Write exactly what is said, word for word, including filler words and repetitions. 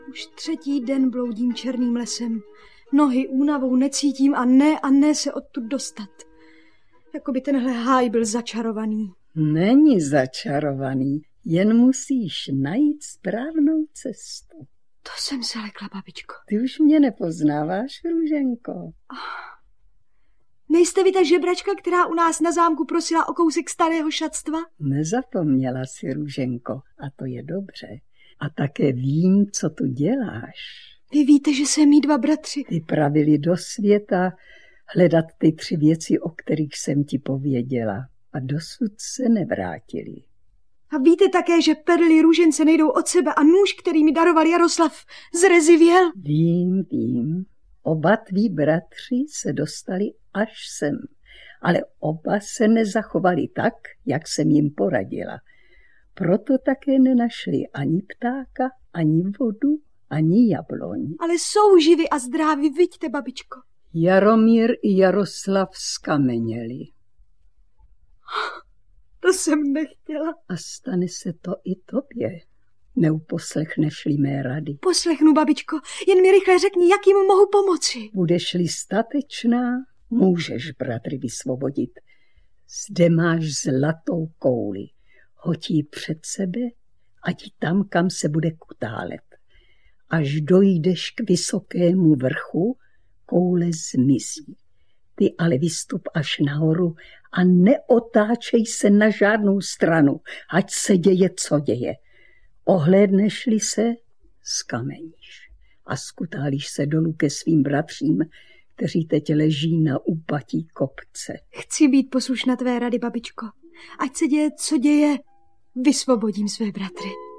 Už třetí den bloudím černým lesem. Nohy únavou necítím a ne a ne se odtud dostat. Jakoby tenhle háj byl začarovaný. Není začarovaný, jen musíš najít správnou cestu. To jsem se lekla, babičko. Ty už mě nepoznáváš, Růženko. Oh. Nejste vy ta žebračka, která u nás na zámku prosila o kousek starého šatstva? Nezapomněla si, Růženko, a to je dobře. A také vím, co tu děláš. Vy víte, že jsem mý dva bratři. Vypravili do světa hledat ty tři věci, o kterých jsem ti pověděla. A dosud se nevrátili. A víte také, že perly růžence nejdou od sebe a nůž, který mi daroval Jaroslav, zrezivěl? Vím, vím. Oba tví bratři se dostali až sem, ale oba se nezachovali tak, jak jsem jim poradila. Proto také nenašli ani ptáka, ani vodu, ani jabloň. Ale jsou živi a zdraví, viďte, babičko. Jaromír i Jaroslav skameněli. To jsem nechtěla. A stane se to i tobě. Neuposlechneš-li mé rady. Poslechnu, babičko, jen mi rychle řekni, jak jim mohu pomoci. Budeš-li statečná, můžeš bratry vysvobodit. Zde máš zlatou kouli. Hoď ji před sebe, ať tam, kam se bude kutálet. Až dojdeš k vysokému vrchu, koule zmizí. Ty ale vystup až nahoru a neotáčej se na žádnou stranu, ať se děje, co děje. Ohlédneš-li se, skameníš a skutálíš se dolů ke svým bratřím, kteří teď leží na úpatí kopce. Chci být poslušná tvé rady, babičko. Ať se děje, co děje, vysvobodím své bratry.